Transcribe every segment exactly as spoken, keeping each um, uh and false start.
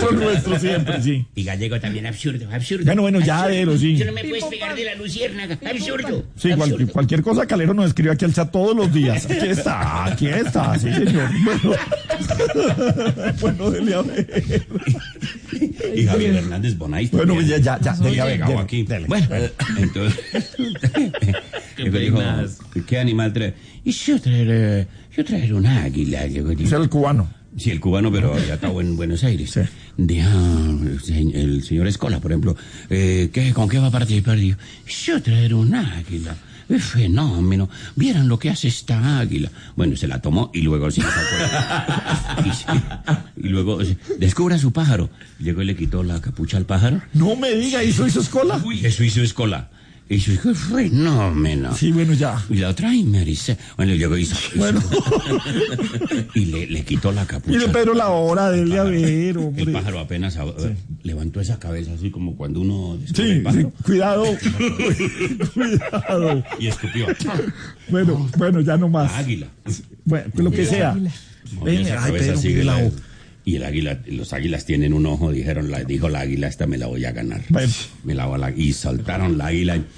Lo nuestro siempre, sí. Y Gallego también, absurdo, absurdo. Bueno, bueno, ya, absurdo. Dero, sí. Tú no me puedes pegar de la luciérnaga, absurdo. Sí, cual, absurdo. cualquier cosa Calero nos escribe aquí al chat todos los días. Aquí está, aquí está, sí, señor. Bueno, bueno, dele a ver. Y Javier Hernández Bonais. Bueno, ya, ya, ya. Dele, Dele, pegado dele, aquí. dele. Bueno, entonces. Dijo, dijo, ¿qué animal trae? Y yo traer, yo traer un águila. Es el cubano. Sí, el cubano, pero ya está en Buenos Aires. Sí. De, ah, el señor Escola, por ejemplo, eh, ¿qué, ¿con qué va a participar? Digo, yo traer un águila. Es fenómeno. Vieran lo que hace esta águila. Bueno, se la tomó y luego sí. y, y luego descubre su pájaro. Llegó y le quitó la capucha al pájaro. No me diga, ¿hizo hizo Escola? Uy, eso hizo Escola. Y su hijo, fenómeno. Sí, bueno, ya. Y la otra, y me dice, bueno, llegó y hizo. Bueno. y le, le quitó la capucha. Mire, pero la hora, dele a ver, hombre. El pájaro apenas a, sí. levantó esa cabeza así como cuando uno descubre Sí, el pájaro. sí, cuidado. Cuidado. Y escupió. Bueno, bueno, ya no más. La águila. Bueno, lo que sea. Ven, esa ay, cabeza así, mire la la, hoja. y el águila, los águilas tienen un ojo, dijeron, la, dijo la águila, esta me la voy a ganar. Bueno. Me la voy a la, y soltaron la águila. Y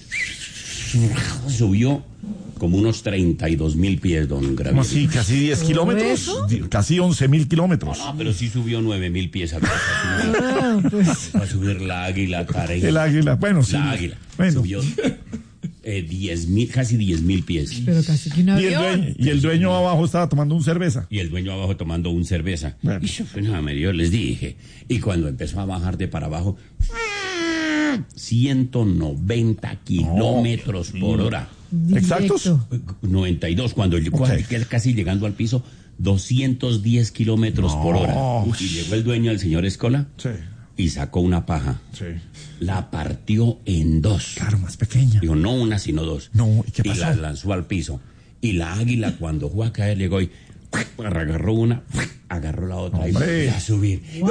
subió como unos treinta y dos mil pies, don Gravier. ¿Cómo así? ¿Casi diez kilómetros? Casi once mil kilómetros. No, pero sí subió nueve mil pies atrás. Ah, pues. Va a subir la águila, Tarek. El águila, bueno, sí. La águila. Bueno. Subió eh, diez mil, casi diez mil pies. Pero casi que un Y el, avión. dueño, y el dueño abajo estaba tomando un cerveza. Y el dueño abajo tomando un cerveza. Bueno. Y yo, no, yo les dije. Y cuando empezó a bajar de para abajo, ciento noventa kilómetros por hora. ¿Exactos? noventa y dos, cuando, Okay. cuando casi llegando al piso, doscientos diez kilómetros No. por hora. Y llegó el dueño, el señor Escola, Sí, y sacó una paja. sí. La partió en dos. Claro, más pequeña. Digo, no una, sino dos. No, ¿y qué pasó? la lanzó al piso. Y la águila, cuando fue a caer, llegó y agarró una, agarró la otra Hombre. y volvió a subir. Wow.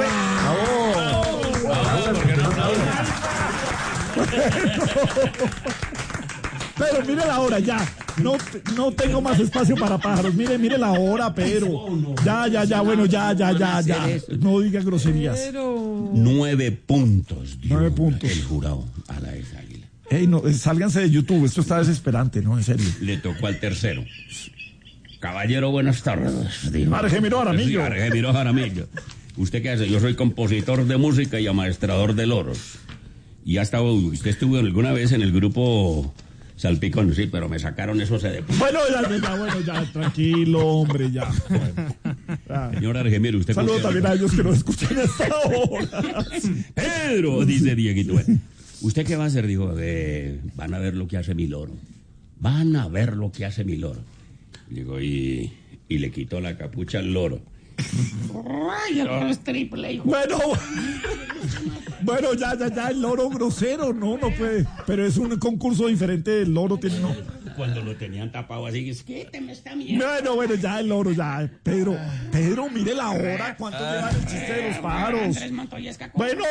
Pero mire la hora, ya. No, no tengo más espacio para pájaros. Mire, mire la hora, pero. Ya, ya, ya, bueno, ya, ya, ya, ya. No diga groserías. Pero. Nueve puntos. dio Nueve puntos. El jurado a la ex águila. Ey, no, sálganse de YouTube, esto está desesperante, ¿no? En serio. Le tocó al tercero. Caballero, buenas tardes. Dijo. Argemiro Jaramillo. Sí, Argemiro Jaramillo. ¿Usted qué hace? Yo soy compositor de música y amaestrador de loros. Y hasta usted estuvo alguna vez en el grupo Salpicón, sí, pero me sacaron eso se de... Bueno, ya, ya, bueno, ya, tranquilo, hombre, ya. Bueno, ya. Señor Argemiro, usted... Saludos ¿por qué? también a ellos que nos escuchan a esta hora. Pedro, dice Dieguito. Bueno, ¿usted qué va a hacer? Dijo, eh, van a ver lo que hace mi loro. Van a ver lo que hace mi loro. Digo, y, y le quitó la capucha al loro. Ay, el loro es triple, hijo. Bueno, bueno, ya, ya, ya, el loro grosero, no, no puede. Pero es un concurso diferente, el loro tiene, no. Cuando lo tenían tapado así, es que te me está mierda. Bueno, bueno, ya, el loro, ya. Pedro, Pedro, mire la hora, ¿cuánto lleva el chiste de los pájaros? Andrés Montoya es caco. Bueno,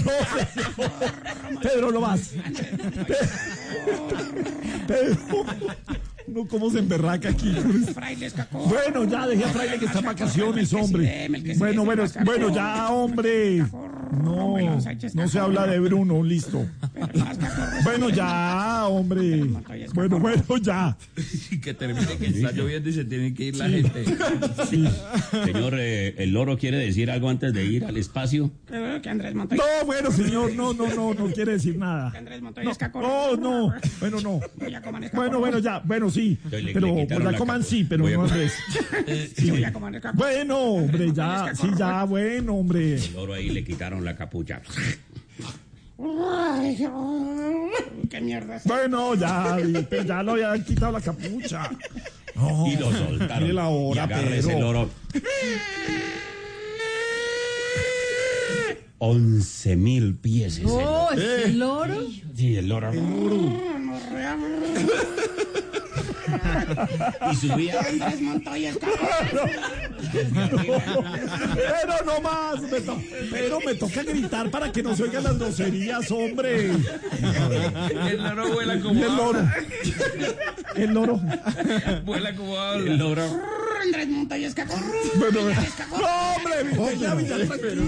no, Pedro, lo más. Pedro, no, cómo se emberraca aquí. Fraile es caco. Bueno, ya, dejé a Fraile que está en vacaciones, hombre. Bueno, bueno, bueno, ya, hombre. No, no se habla de Bruno, listo. Bueno, ya, hombre. Bueno, bueno, ya. Que termine que está lloviendo y se tiene que ir la gente. Señor, eh, ¿el loro quiere decir algo antes de ir al espacio? Que Andrés Montoya. No, bueno, señor, no, no, no, no quiere decir nada. Andrés Montoya No, es caco. no, no, bueno, no. Ya coman es caco. Bueno, bueno, ya, bueno, sí. Entonces le- Pero le quitaron pues, la la coman capa. sí, pero Voy a no comer. Andrés. Sí, voy a comer es caco. Bueno, hombre, ya, sí, ya, bueno, hombre. El loro ahí le quitaron la capucha. Ay, qué mierda es. Bueno, ya, pues, ya lo habían quitado la capucha. No, Y lo soltaron. mire la hora, y agarra Pedro. ese loro. Once mil pies ese loro. Oh, ¿es el loro? Sí, el loro. Y subía. Andrés Montoya es caco. Pero no más, me to- pero me toca gritar para que no se oigan las groserías, hombre. El loro vuela Y como el loro. habla. El loro. Vuela como El habla. loro. Andrés Montoya es caco. Bueno, no, hombre, ya, ya, tranquilo.